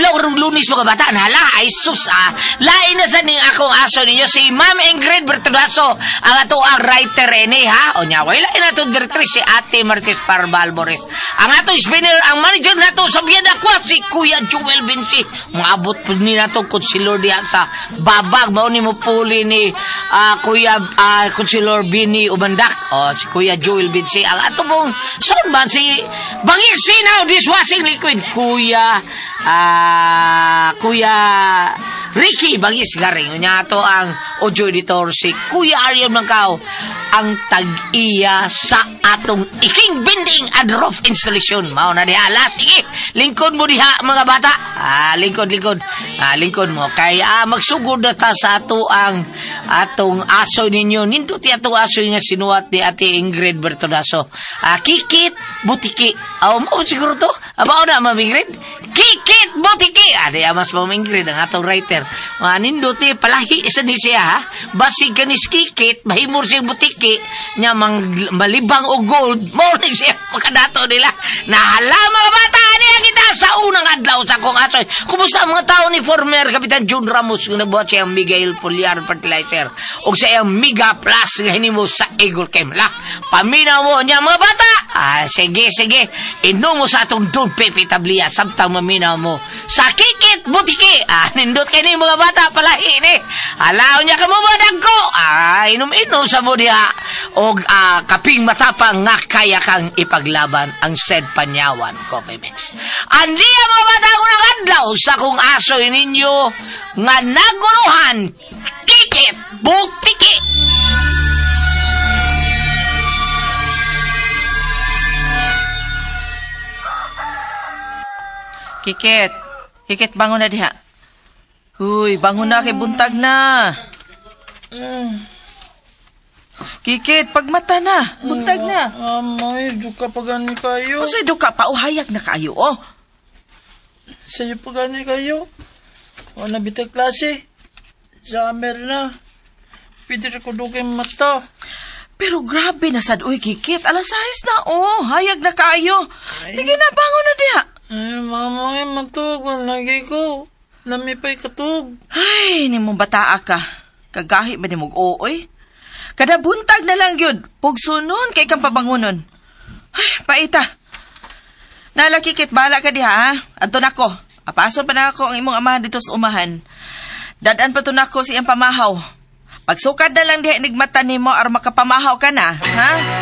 adlaw rong Lunes mga bata. Nala, ay sus lain na sa ning akong aso ninyo si Ma'am Ingrid Bertudaso ang ato ang writer ini ha. O nya wala na to directrice si Ate Martes Parbalbores. Ang ato spinner ang manager nato sa Bieda Aqua si Kuya Joel Vinci. Maabot po ni nato konsilor diha sa babag mao ni mo puli ni Kuya konsilor Bini Ubandak. O si Kuya Joel Vinci ang ato pong son si Bangis Sinaw dishwashing liquid Kuya Ricky Bangis Garing. Unya to ang audio editor si Kuya Ariel Mangkaw ang tag-iya sa atong iking binding and roof installation. Mao na diha last sige lingkod mo diha mga bata. Lingkod mo kay magsugod na ta sa atong aso ninyo. Nindot ti atong aso nga sinuwat ni Ate Ingrid Bertudaso. Kikit Butiki. Mao siguro to. Mao na Ma'am Ingrid. Kikit Butiki. Di mas Ma'am Ingrid ang atong writer. Nindot ti palahi isa ni siya ha. Basig kanis kikit mahimor siyang butiki nya malibang o gold. Morning siya makadato nila. Nahala mga bata niya kita sa unang adlaw sa kong asoy. Kumusta mga tao ni former Kapitan June Ramos kung nagbuhat siya ang Miguel Foliar Fertilizer o siya ang Mega Plus nga hinimo sa Eagle Kemla. Paminaw mo niya mga bata. Sige. Inom mo sa atong Don Pepe Tablia samtang maminaw mo sa Kikit Butiki. Nindot kayo ni mga bata palahi ni. Alaw niya ka mo madag ko. Inom sa mo diha o kaping matapang nga kaya kang ipaglaban ang said Panyawan Coffee Mix. Andi mga bata unang adlaw sa kong aso ninyo nga naguluhan Kikit Butiki. Kikit, bangon na diha. Uy, bangon na kay buntag na. Kikit, pagmata na. Buntag na. May duka pa gani kayo. Kasi duka pa, hayag na kayo, oh. Sa'yo pa gani kayo. O nabitag klase. Summer na. Pwede ko dugay mata. Pero grabe na sad, uy, Kikit. Alas 6 na, oh. Hayag na kayo. Sige na, bangon na diha. Mama, matug. Lagi ko. Namipay katug. Ay, ni mong bataa ka. Kagahi ba ni mong ooy? Kada buntag na lang yun. Pugsunon kay kang pabangunon. Ay, paita. Nala, Kikit, bahala ka diha, ha? Adto na ko. Apaso pa na ako ang imong amahan dito sa umahan. Dadan pa to na ko siyang pamahaw. Pagsukad na lang diha inigmata ni mo ar makapamahaw ka na, ha?